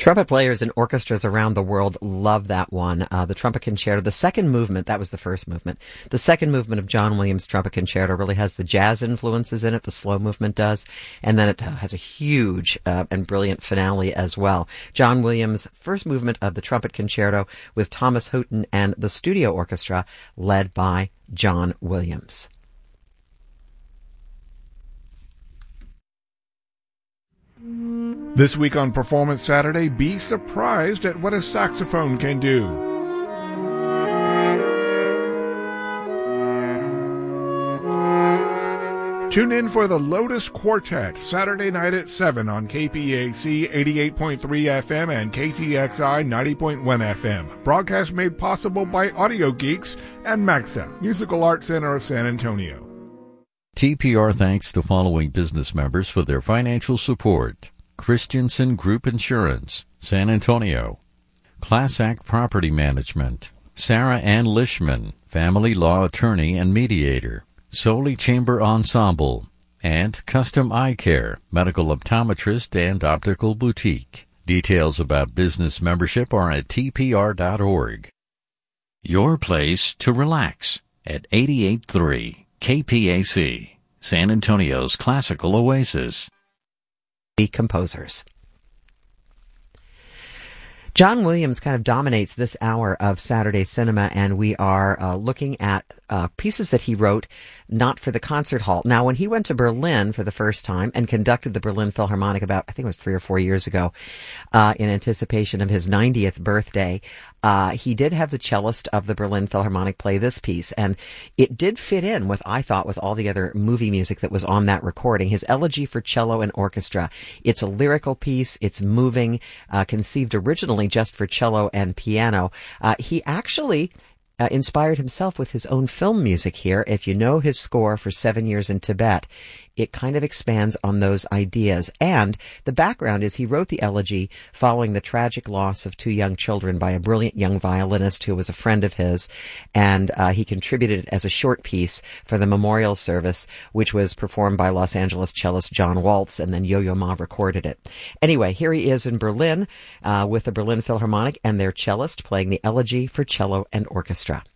Trumpet players and orchestras around the world love that one. The Trumpet Concerto, the second movement, that was the first movement. The second movement of John Williams' Trumpet Concerto really has the jazz influences in it, the slow movement does, and then it has a huge and brilliant finale as well. John Williams' first movement of the Trumpet Concerto with Thomas Houghton and the studio orchestra led by John Williams. This week on Performance Saturday, be surprised at what a saxophone can do. Tune in for the Lotus Quartet, Saturday night at 7 on KPAC 88.3 FM and KTXI 90.1 FM. Broadcast made possible by Audio Geeks and MAXA, Musical Arts Center of San Antonio. TPR thanks the following business members for their financial support. Christensen Group Insurance, San Antonio. Class Act Property Management. Sarah Ann Lishman, Family Law Attorney and Mediator. Soli Chamber Ensemble. And Custom Eye Care, Medical Optometrist and Optical Boutique. Details about business membership are at tpr.org. Your place to relax at 88.3 KPAC, San Antonio's classical oasis. Composers. John Williams kind of dominates this hour of Saturday Cinema, and we are looking at pieces that he wrote not for the concert hall. Now, when he went to Berlin for the first time and conducted the Berlin Philharmonic about, I think it was 3 or 4 years ago, in anticipation of his 90th birthday, he did have the cellist of the Berlin Philharmonic play this piece, and it did fit in with, I thought, with all the other movie music that was on that recording. His Elegy for Cello and Orchestra. It's a lyrical piece. It's moving, conceived originally just for cello and piano. He actually inspired himself with his own film music here. If you know his score for 7 Years in Tibet, it kind of expands on those ideas. And the background is he wrote the elegy following the tragic loss of 2 young children by a brilliant young violinist who was a friend of his. And he contributed it as a short piece for the memorial service, which was performed by Los Angeles cellist John Waltz, and then Yo-Yo Ma recorded it. Anyway, here he is in Berlin with the Berlin Philharmonic and their cellist playing the Elegy for Cello and Orchestra.